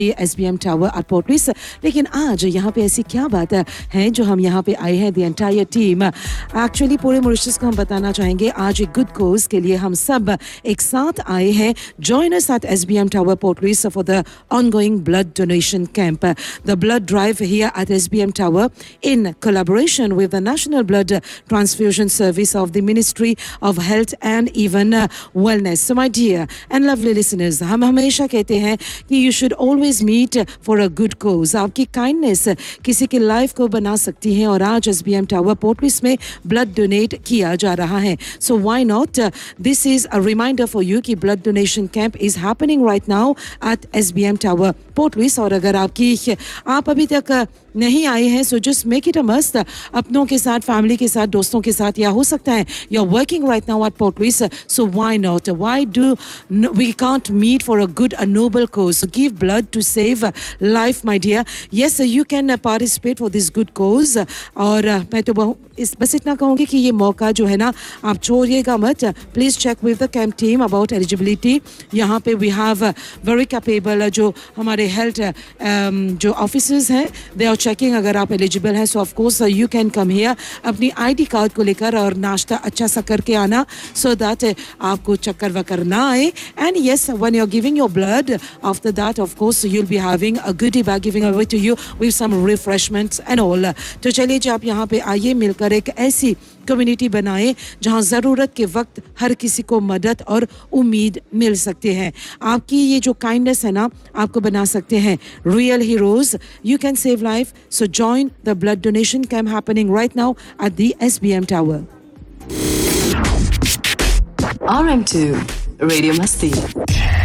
SBM tower eight port Louis. लेकिन आज यहाँ पे ऐसी क्या बात है जो हम यहाँ पे आए हैं, द एंटायर टीम। एक्चुअली पूरे मॉरिशस को हम बताना चाहेंगे आज एक गुड कोज के लिए हम सब एक साथ आए हैं। Join us at SBM tower port Louis for the ongoing blood donation camp. The blood drive here at SBM Tower in collaboration with the National Blood Transfusion Service of the Ministry of Health and even Wellness. So my dear and lovely listeners, हम हमेशा कहते हैं कि you should always meet for a good cause. आपकी kindness किसी की life को बना सकती है और आज SBM Tower पोर्ट लुइस में ब्लड डोनेट किया जा रहा है. So why not? This is a reminder for you कि blood donation camp is happening right now at SBM Tower port Louis. और अगर आप अभी तक नहीं आए हैं, so just make it a must अपनों के साथ, फैमिली के साथ, दोस्तों के साथ, या हो सकता है you are working right now at port Louis, so why not, why do we can't meet for a good a Nobel cause, give blood to save life my dear. Yes, you can participate for this good कोज. और मैं तो बस इतना कहूँगी कि ये मौका जो है ना आप छोड़िएगा मत. Please check with the camp team about eligibility. यहाँ पे वी हैव वेरी कैपेबल जो हमारे हेल्थ जो ऑफिसर्स हैं, दे आर चेकिंग अगर आप एलिजिबल हैं. सो of course you can come here अपनी आईडी कार्ड को लेकर और नाश्ता अच्छा सा करके आना, सो दैट आपको चक्कर वक्कर ना आए. And yes, when you are giving your blood, after that of course you will be having a Gudi bag giving away to you with some refreshments and all. तो चलिए जी, आप यहाँ पे आइए, मिलकर एक ऐसी कम्युनिटी बनाए जहां ज़रूरत के वक्त हर किसी को मदद और उम्मीद मिल सकते हैं. आपकी ये जो काइंडनेस है ना, आपको बना सकते हैं real heroes. You can save life. So join the blood donation camp happening right now at the SBM tower. RM2 Radio Masti.